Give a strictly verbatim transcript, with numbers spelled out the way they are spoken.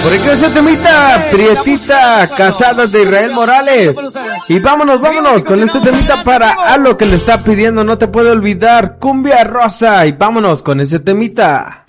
Por aquí ese temita, Prietita, Casadas de Israel Morales. Y vámonos, vámonos con este temita para a lo que le está pidiendo, no te puedo olvidar, Cumbia Rosa. Y vámonos con ese temita.